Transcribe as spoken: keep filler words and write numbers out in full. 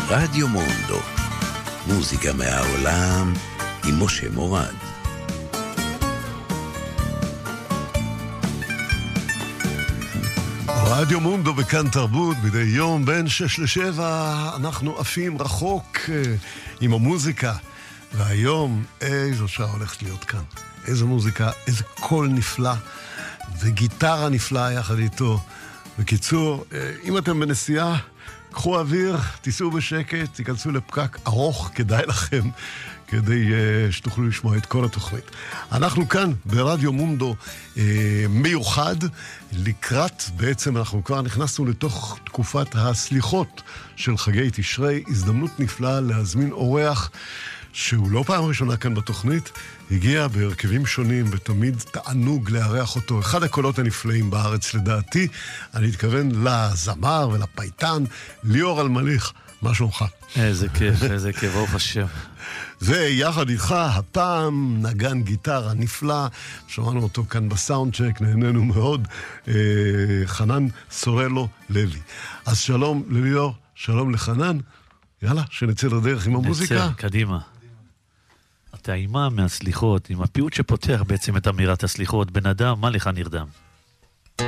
רדיו מונדו, מוזיקה מהעולם עם משה מורד. רדיו מונדו בכאן תרבות, מדי יום בין שש לשבע אנחנו עפים רחוק עם המוזיקה. והיום איזו שעה הולכת להיות כאן, איזו מוזיקה, איזה קול נפלא וגיטרה נפלאה יחד איתו. בקיצור, אם אתם בנסיעה, קחו אוויר, תיסעו בשקט, תיכנסו לפקק ארוך, כדאי לכם, כדי uh, שתוכלו לשמוע את כל התוכנית. אנחנו כאן ברדיו מונדו uh, מיוחד, לקראת, בעצם אנחנו כבר נכנסנו לתוך תקופת הסליחות של חגי תשרי, הזדמנות נפלאה להזמין אורח, שהוא לא פעם ראשונה כאן בתוכנית, הגיע בהרכבים שונים ותמיד תענוג לארח אותו. אחד הקולות הנפלאים בארץ לדעתי, אני מתכוון לזמר ולפייטן, ליאור אלמליך. מה שלומך? איזה כיף, איזה כיף, ברוך השם. ויחד איתך, הפעם נגן גיטרה נפלא, שמענו אותו כאן בסאונד צ'ק, נהנינו מאוד, אה, חנן סורלו לוי. אז שלום לליאור, שלום לחנן, יאללה, שנצא לדרך עם המוזיקה. נצא, קדימה. הטעימה מהסליחות, עם הפיוט שפותח בעצם את אמירת הסליחות, בן אדם, מה לך נרדם?